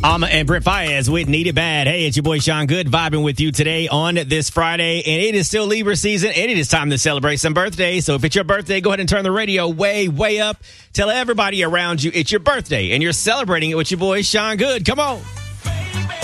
And Brent Fayez with Need It Bad. Hey, it's your boy Sean Good vibing with you today on this Friday. And it is still Libra season, and it is time to celebrate some birthdays. So if it's your birthday, go ahead and turn the radio way, way up. Tell everybody around you it's your birthday, and you're celebrating it with your boy Sean Good. Come on.